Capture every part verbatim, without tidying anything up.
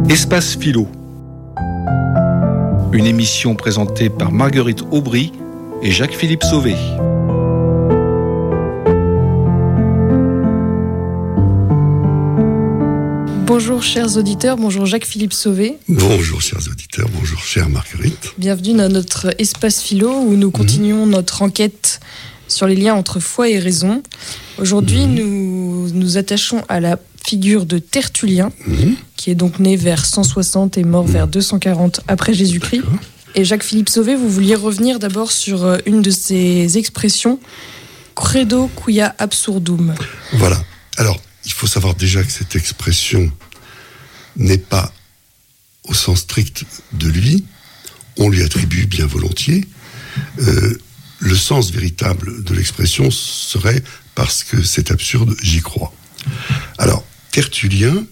Espace Philo. Une émission présentée par Marguerite Aubry et Jacques-Philippe Sauvé. Bonjour chers auditeurs, bonjour Jacques-Philippe Sauvé. Bonjour chers auditeurs, bonjour chère Marguerite. Bienvenue dans notre Espace Philo où nous continuons mmh. notre enquête sur les liens entre foi et raison. Aujourd'hui, mmh. nous nous attachons à la figure de Tertullien, mmh. qui est donc né vers cent soixante et mort mmh. vers deux cent quarante après Jésus-Christ. D'accord. Et Jacques-Philippe Sauvé, vous vouliez revenir d'abord sur une de ses expressions, credo quia absurdum. Voilà. Alors, il faut savoir déjà que cette expression n'est pas au sens strict de lui. On lui attribue bien volontiers. Euh, le sens véritable de l'expression serait « parce que c'est absurde, j'y crois ». Alors, Tertullien,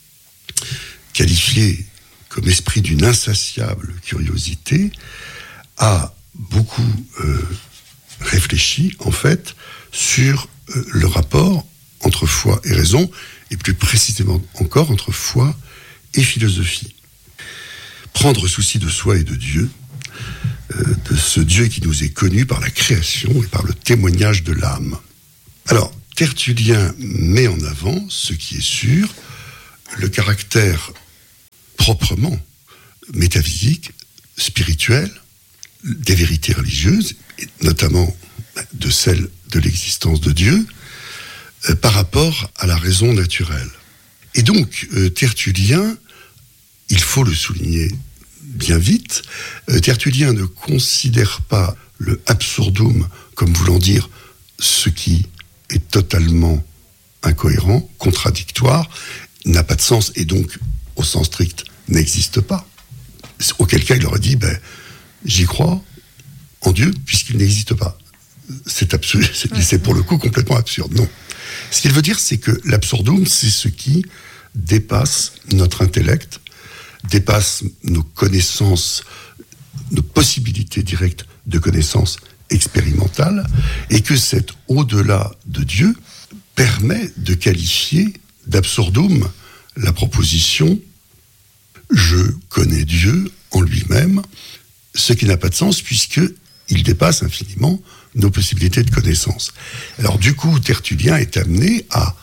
qualifié comme esprit d'une insatiable curiosité, a beaucoup euh, réfléchi, en fait, sur euh, le rapport entre foi et raison, et plus précisément encore entre foi et philosophie. Prendre souci de soi et de Dieu, euh, de ce Dieu qui nous est connu par la création et par le témoignage de l'âme. Alors, Tertullien met en avant, ce qui est sûr, le caractère proprement métaphysique, spirituel, des vérités religieuses, et notamment de celle de l'existence de Dieu, euh, par rapport à la raison naturelle. Et donc, euh, Tertullien, il faut le souligner bien vite, euh, Tertullien ne considère pas le absurdum comme voulant dire ce qui est totalement incohérent, contradictoire, n'a pas de sens et donc, au sens strict, n'existe pas. Auquel cas, il aurait dit, ben, j'y crois en Dieu puisqu'il n'existe pas. C'est absurde, c'est, c'est pour le coup complètement absurde. Non. Ce qu'il veut dire, c'est que l'absurdum, c'est ce qui dépasse notre intellect, dépasse nos connaissances, nos possibilités directes de connaissances expérimentales, et que cet au-delà de Dieu permet de qualifier d'absurdum la proposition « je connais Dieu en lui-même », ce qui n'a pas de sens puisqu'il dépasse infiniment nos possibilités de connaissance. Alors du coup, Tertullien est amené à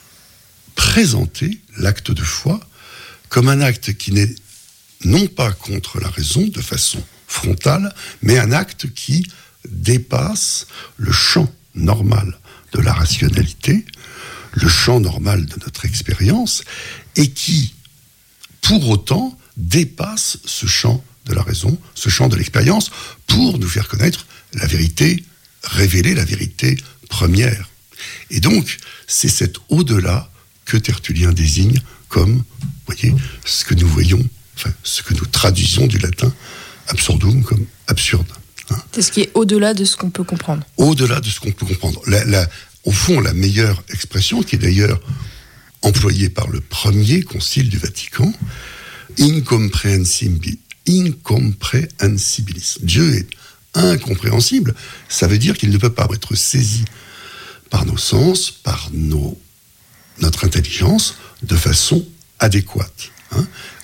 présenter l'acte de foi comme un acte qui n'est non pas contre la raison de façon frontale, mais un acte qui dépasse le champ normal de la rationalité, le champ normal de notre expérience, et qui, pour autant, dépasse ce champ de la raison, ce champ de l'expérience, pour nous faire connaître la vérité révélée, la vérité première. Et donc, c'est cet au-delà que Tertullien désigne comme, vous voyez, ce que nous voyons, enfin, ce que nous traduisons du latin absurdum comme absurde. Hein. C'est ce qui est au-delà de ce qu'on peut comprendre. Au-delà de ce qu'on peut comprendre. La, la, au fond, la meilleure expression, qui est d'ailleurs employée par le premier concile du Vatican, incomprehensibilis. Incomprehensibilis. Dieu est incompréhensible. Ça veut dire qu'il ne peut pas être saisi par nos sens, par nos, notre intelligence, de façon adéquate. Hein.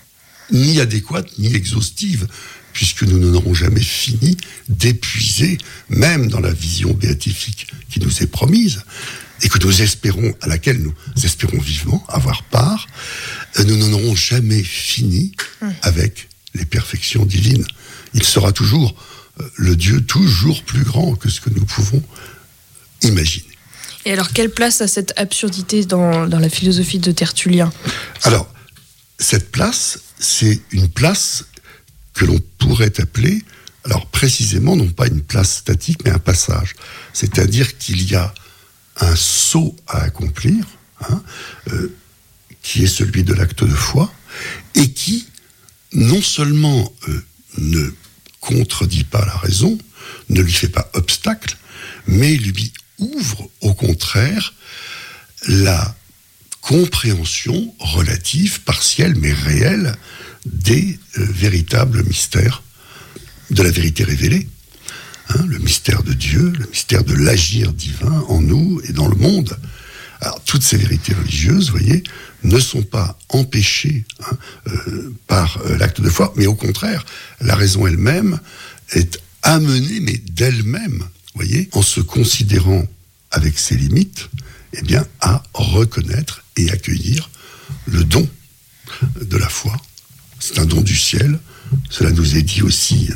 Ni adéquate, ni exhaustive, puisque nous n'aurons jamais fini d'épuiser, même dans la vision béatifique qui nous est promise, et que nous espérons, à laquelle nous espérons vivement avoir part, nous n'en aurons jamais fini avec les perfections divines. Il sera toujours le Dieu toujours plus grand que ce que nous pouvons imaginer. Et alors, quelle place a cette absurdité dans, dans la philosophie de Tertullien ? Alors, cette place, c'est une place que l'on pourrait appeler, alors précisément, non pas une place statique, mais un passage. C'est-à-dire qu'il y a un saut à accomplir, hein, euh, qui est celui de l'acte de foi, et qui, non seulement euh, ne contredit pas la raison, ne lui fait pas obstacle, mais lui ouvre, au contraire, la compréhension relative, partielle, mais réelle, des euh, véritables mystères de la vérité révélée. Hein, le mystère de Dieu, le mystère de l'agir divin en nous et dans le monde. Alors, toutes ces vérités religieuses, vous voyez, ne sont pas empêchés hein, euh, par euh, l'acte de foi, mais au contraire, la raison elle-même est amenée, mais d'elle-même, vous voyez, en se considérant avec ses limites, eh bien, à reconnaître et accueillir le don de la foi. C'est un don du ciel. Cela nous est dit aussi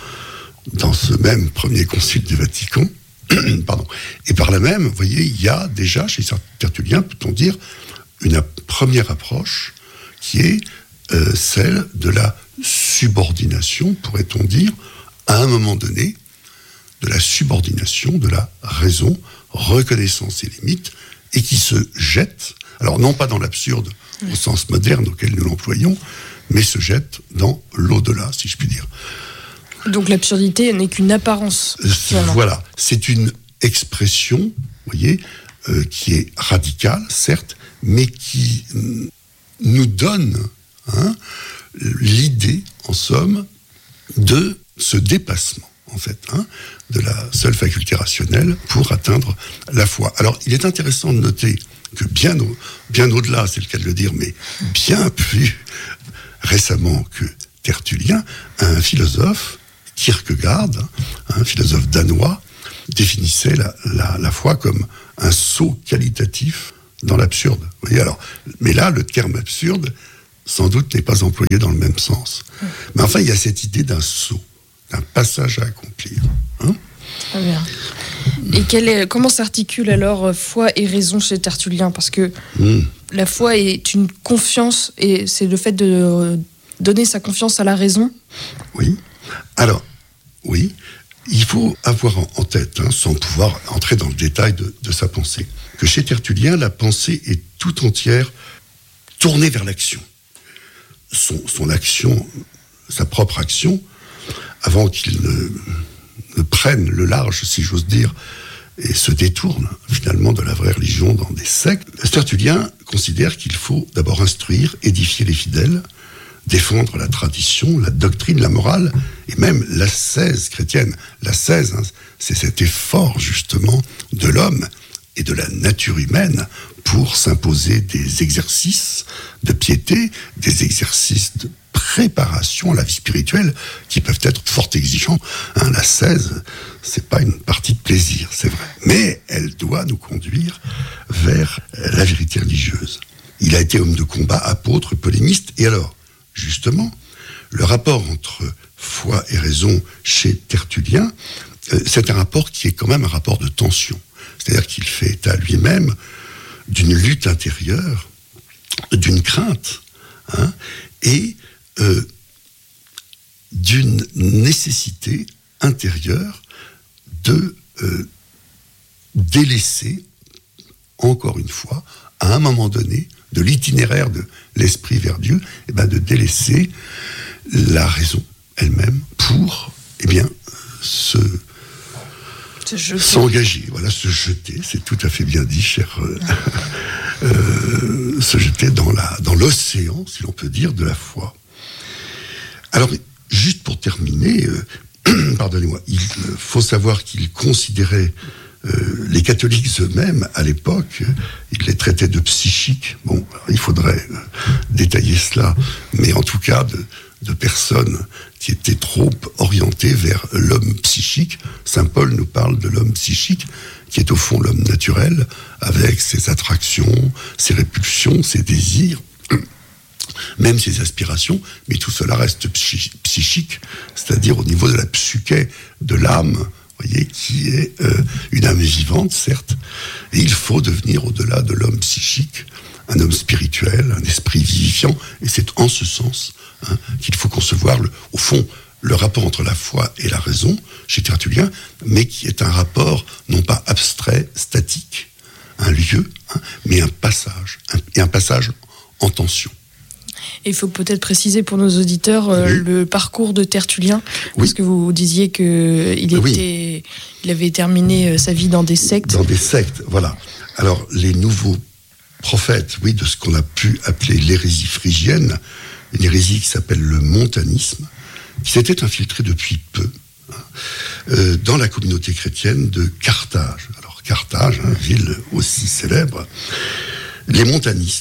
dans ce même premier concile du Vatican. Pardon. Et par là même, vous voyez, il y a déjà, chez Tertullien, peut-on dire, une première approche qui est euh, celle de la subordination, pourrait-on dire, à un moment donné, de la subordination de la raison, reconnaissant ses limites, et qui se jette, alors non pas dans l'absurde au sens moderne auquel nous l'employons, mais se jette dans l'au-delà, si je puis dire. Donc l'absurdité n'est qu'une apparence. Finalement. Voilà, c'est une expression, vous voyez, euh, qui est radicale, certes, mais qui euh, nous donne hein, l'idée, en somme, de ce dépassement, en fait, hein, de la seule faculté rationnelle pour atteindre la foi. Alors, il est intéressant de noter que bien, au, bien au-delà, c'est le cas de le dire, mais bien plus récemment que Tertullien, un philosophe, Kierkegaard, un philosophe danois, définissait la, la, la foi comme un saut qualitatif dans l'absurde. Vous voyez, alors, mais là, le terme absurde, sans doute, n'est pas employé dans le même sens. Mais enfin, il y a cette idée d'un saut, d'un passage à accomplir. Hein ? Très bien. Et quelle est, comment s'articule alors foi et raison chez Tertullien ? Parce que mmh. la foi est une confiance, et c'est le fait de donner sa confiance à la raison. Oui. Alors, oui, il faut avoir en tête, hein, sans pouvoir entrer dans le détail de, de sa pensée, que chez Tertullien, la pensée est tout entière tournée vers l'action. Son, son action, sa propre action, avant qu'il ne, ne prenne le large, si j'ose dire, et se détourne finalement de la vraie religion dans des sectes, Tertullien considère qu'il faut d'abord instruire, édifier les fidèles, défendre la tradition, la doctrine, la morale, et même l'ascèse chrétienne. L'ascèse, hein, c'est cet effort justement de l'homme et de la nature humaine pour s'imposer des exercices de piété, des exercices de préparation à la vie spirituelle qui peuvent être fort exigeants. Hein, l'ascèse, c'est pas une partie de plaisir, c'est vrai, mais elle doit nous conduire vers la vérité religieuse. Il a été homme de combat, apôtre, polémiste, et alors, justement, le rapport entre foi et raison chez Tertullien, euh, c'est un rapport qui est quand même un rapport de tension. C'est-à-dire qu'il fait état lui-même d'une lutte intérieure, d'une crainte, hein, et euh, d'une nécessité intérieure de euh, délaisser, encore une fois, à un moment donné, de l'itinéraire de l'esprit vers Dieu, et ben de délaisser la raison elle-même pour, eh bien, se, se s'engager, voilà, se jeter, c'est tout à fait bien dit, cher, euh, euh, se jeter dans la, dans l'océan, si l'on peut dire, de la foi. Alors, juste pour terminer, euh, pardonnez-moi, il faut savoir qu'il considérait Euh, les catholiques eux-mêmes, à l'époque, ils les traitaient de psychiques. Bon, il faudrait euh, détailler cela, mais en tout cas, de, de personnes qui étaient trop orientées vers l'homme psychique. Saint Paul nous parle de l'homme psychique, qui est au fond l'homme naturel, avec ses attractions, ses répulsions, ses désirs, même ses aspirations, mais tout cela reste psy- psychique, c'est-à-dire au niveau de la psyché, de l'âme, vous voyez, qui est euh, une âme vivante, certes, et il faut devenir au-delà de l'homme psychique, un homme spirituel, un esprit vivifiant, et c'est en ce sens hein, qu'il faut concevoir, le, au fond, le rapport entre la foi et la raison, chez Tertullien, mais qui est un rapport, non pas abstrait, statique, un lieu, hein, mais un passage, un, et un passage en tension. Et il faut peut-être préciser pour nos auditeurs euh, oui. le parcours de Tertullien, oui. parce que vous disiez qu'il était, oui. il avait terminé sa vie dans des sectes. Dans des sectes, voilà. Alors, les nouveaux prophètes, oui, de ce qu'on a pu appeler l'hérésie phrygienne, une hérésie qui s'appelle le montanisme, qui s'était infiltrée depuis peu hein, euh, dans la communauté chrétienne de Carthage. Alors, Carthage, hein, ville aussi célèbre, les montanistes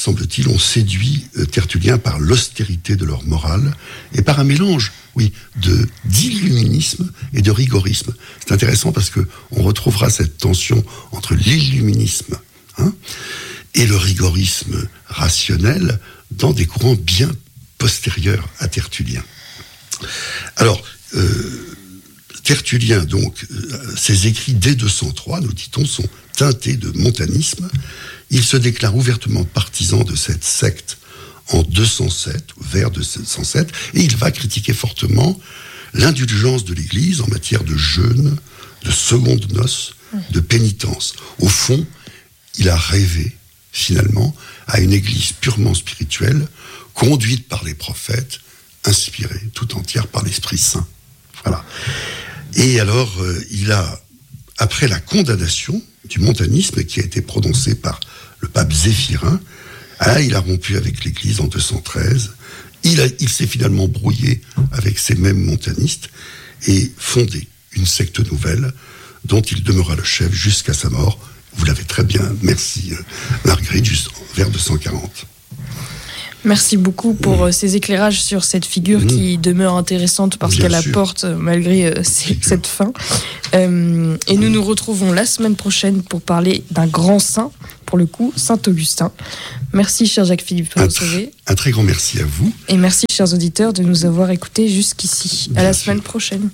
semble-t-il, ont séduit euh, Tertullien par l'austérité de leur morale et par un mélange, oui, de, d'illuminisme et de rigorisme. C'est intéressant parce que on retrouvera cette tension entre l'illuminisme hein, et le rigorisme rationnel dans des courants bien postérieurs à Tertullien. Alors, euh, Tertullien, donc, euh, ses écrits dès deux cent trois, nous dit-on, sont teintés de montanisme. Il se déclare ouvertement partisan de cette secte en deux cent sept, vers deux cent sept, et il va critiquer fortement l'indulgence de l'Église en matière de jeûne, de seconde noces, de pénitence. Au fond, il a rêvé, finalement, à une Église purement spirituelle, conduite par les prophètes, inspirée tout entière par l'Esprit Saint. Voilà. Et alors, euh, il a, après la condamnation du montanisme qui a été prononcée par le pape Zéphirin, ah, il a rompu avec l'Église en deux cent treize. Il, a, il s'est finalement brouillé avec ces mêmes montanistes et fondé une secte nouvelle dont il demeura le chef jusqu'à sa mort. Vous l'avez très bien, merci euh, Marguerite, juste vers deux cent quarante. Merci beaucoup pour mmh. ces éclairages sur cette figure mmh. qui demeure intéressante parce Bien qu'elle sûr. apporte, malgré euh, ces, cette fin. Euh, et mmh. nous nous retrouvons la semaine prochaine pour parler d'un grand saint, pour le coup, Saint Augustin. Merci, cher Jacques-Philippe Sauvé. Un très grand merci à vous. Et merci, chers auditeurs, de nous avoir écoutés jusqu'ici. Bien à la sûr. Semaine prochaine.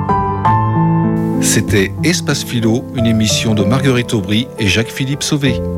C'était Espace Philo, une émission de Marguerite Aubry et Jacques-Philippe Sauvé.